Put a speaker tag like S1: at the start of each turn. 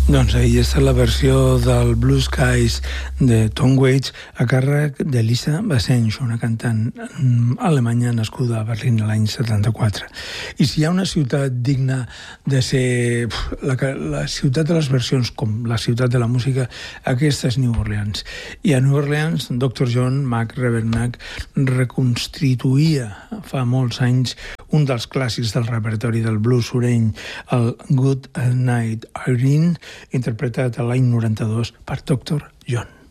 S1: Doncs ahí està la versió del Blue Skies de Tom Waits a càrrec d'Elisa Basensch, una cantant alemanya nascuda a Berlín l'any 74. I si hi ha una ciutat digna de ser la ciutat de les versions, com la ciutat de la música, aquesta és New Orleans. I a New Orleans, Dr. John McRevernack reconstituïa fa molts anys un dels clàssics del repertori del blues sureny, el Good Night Irene, interpretat a l'any 92 per Dr. John.